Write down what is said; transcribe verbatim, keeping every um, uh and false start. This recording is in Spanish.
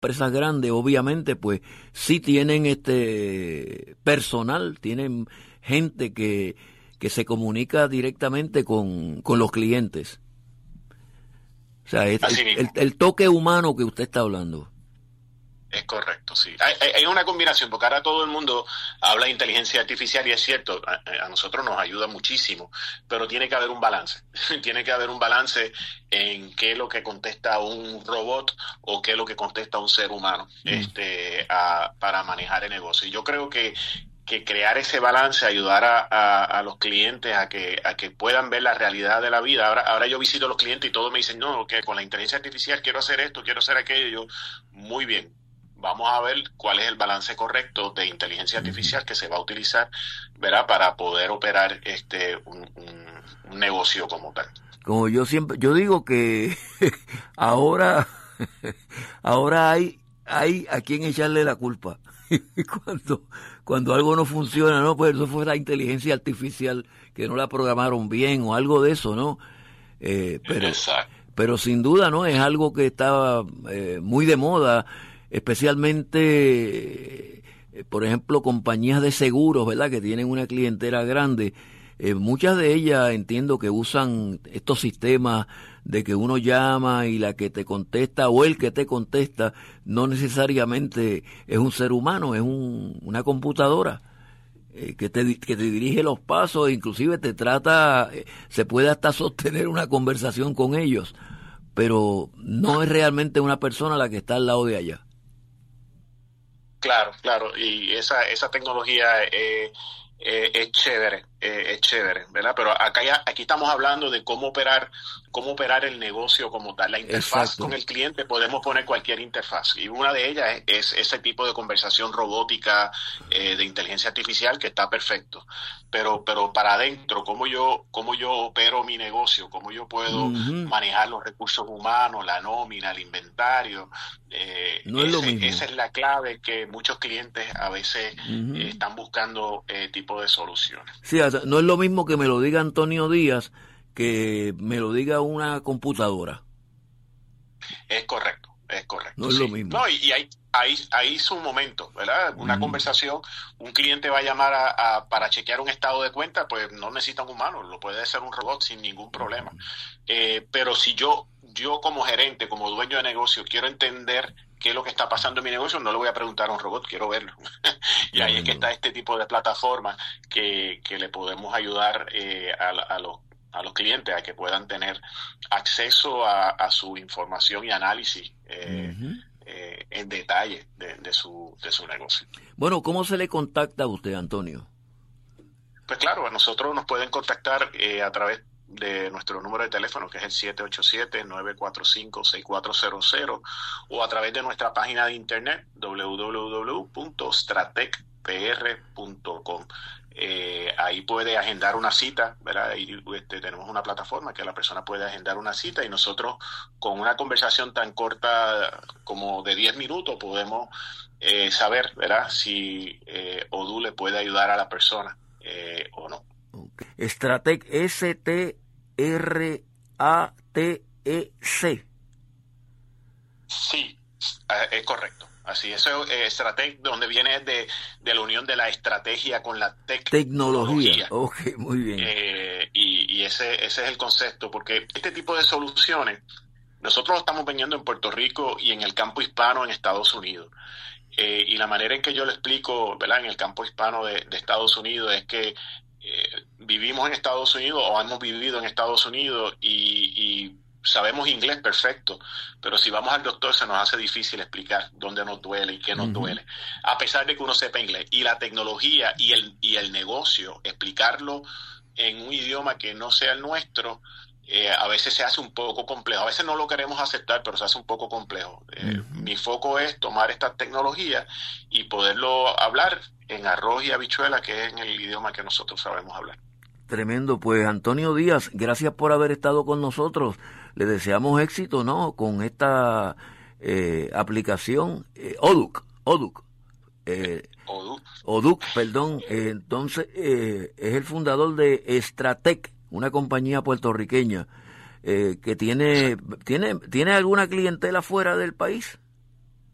empresas grandes, obviamente, pues sí tienen este personal, tienen gente que, que se comunica directamente con, con los clientes. O sea, es Así el, el, mismo. el toque humano que usted está hablando. Es correcto, sí. Hay, hay, hay una combinación, porque ahora todo el mundo habla de inteligencia artificial y es cierto, a, a nosotros nos ayuda muchísimo, pero tiene que haber un balance. Tiene que haber un balance en qué es lo que contesta un robot o qué es lo que contesta un ser humano mm. este, a, para manejar el negocio. Y yo creo que que crear ese balance, ayudar a, a, a los clientes a que a que puedan ver la realidad de la vida. Ahora, ahora yo visito a los clientes y todos me dicen, no, que con la inteligencia artificial quiero hacer esto, quiero hacer aquello. Yo, muy bien. Vamos a ver cuál es el balance correcto de inteligencia artificial que se va a utilizar, ¿verdad? Para poder operar este un, un, un negocio como tal. Como yo siempre, yo digo que ahora, ahora hay, hay a quien echarle la culpa. cuando, cuando algo no funciona, ¿no? Pues eso fue la inteligencia artificial que no la programaron bien o algo de eso, ¿no? Eh, pero, Exacto. pero sin duda, ¿no? Es algo que está eh, muy de moda. Especialmente, eh, por ejemplo, compañías de seguros, ¿verdad?, que tienen una clientela grande. Eh, muchas de ellas entiendo que usan estos sistemas de que uno llama y la que te contesta o el que te contesta no necesariamente es un ser humano, es un, una computadora eh, que, te, que te dirige los pasos e inclusive te trata, eh, se puede hasta sostener una conversación con ellos, pero no es realmente una persona la que está al lado de allá. Claro, claro, y esa esa tecnología eh, eh, es chévere, eh, es chévere, ¿verdad? Pero acá ya, aquí estamos hablando de cómo operar, cómo operar el negocio como tal. La interfaz Exacto. Con el cliente podemos poner cualquier interfaz y una de ellas es, es ese tipo de conversación robótica eh, de inteligencia artificial que está perfecto. Pero pero para adentro, cómo yo cómo yo opero mi negocio, cómo yo puedo uh-huh. manejar los recursos humanos, la nómina, el inventario. Eh, no es ese, lo mismo. Esa es la clave que muchos clientes a veces uh-huh. eh, están buscando eh, tipo de soluciones. Sí, no es lo mismo que me lo diga Antonio Díaz que me lo diga una computadora. Es correcto, es correcto. No es sí. lo mismo. No, y, y hay, hay, hay su momento, ¿verdad? Una uh-huh. conversación, un cliente va a llamar a, a, para chequear un estado de cuenta, pues no necesita un humano, lo puede hacer un robot sin ningún problema. Eh, pero si yo, yo como gerente, como dueño de negocio, quiero entender qué es lo que está pasando en mi negocio, no le voy a preguntar a un robot, quiero verlo. Y ahí es que está este tipo de plataformas que, que le podemos ayudar eh, a, a, los, a los clientes a que puedan tener acceso a, a su información y análisis eh, uh-huh. eh, en detalle de, de, su, de su negocio. Bueno, ¿cómo se le contacta a usted, Antonio? Pues claro, a nosotros nos pueden contactar eh, a través de nuestro número de teléfono, que es el siete ocho siete, nueve cuatro cinco, seis cuatro cero cero, o a través de nuestra página de internet doble u doble u doble u punto stratec p r punto com. Eh, ahí puede agendar una cita, ¿verdad? Ahí este, tenemos una plataforma que la persona puede agendar una cita y nosotros con una conversación tan corta como de diez minutos podemos eh, saber, ¿verdad?, si eh, Odoo le puede ayudar a la persona eh, o no. Okay. Stratec, S T R A T E C. Sí, es correcto. Así, eso es eh, Stratec, donde viene de, de la unión de la estrategia con la tec- tecnología. tecnología. Ok, muy bien. Eh, y y ese, ese es el concepto, porque este tipo de soluciones, nosotros lo estamos vendiendo en Puerto Rico y en el campo hispano en Estados Unidos. Eh, y la manera en que yo lo explico, ¿verdad?, en el campo hispano de, de Estados Unidos es que Eh, vivimos en Estados Unidos o hemos vivido en Estados Unidos y, y sabemos inglés perfecto, pero si vamos al doctor se nos hace difícil explicar dónde nos duele y qué nos uh-huh. duele, a pesar de que uno sepa inglés. Y la tecnología y el, y el negocio, explicarlo en un idioma que no sea el nuestro, eh, a veces se hace un poco complejo. A veces no lo queremos aceptar, pero se hace un poco complejo. Eh, uh-huh. Mi foco es tomar esta tecnología y poderlo hablar en arroz y habichuela, que es en el idioma que nosotros sabemos hablar. Tremendo. Pues Antonio Díaz, gracias por haber estado con nosotros. Le deseamos éxito, ¿no?, con esta eh, aplicación eh, Odoo. Odoo. Eh, Odoo. Odoo, perdón. Eh, entonces, eh, es el fundador de Stratec, una compañía puertorriqueña eh, que tiene, tiene, tiene alguna clientela fuera del país.